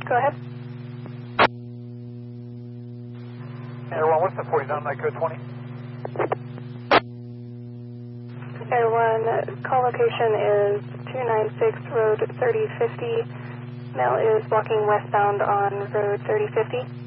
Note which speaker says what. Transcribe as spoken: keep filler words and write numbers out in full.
Speaker 1: Go ahead.
Speaker 2: Air one, what's the forty down my code twenty?
Speaker 1: Air one, call location is two nine six Road thirty fifty. Male is walking westbound on Road thirty fifty.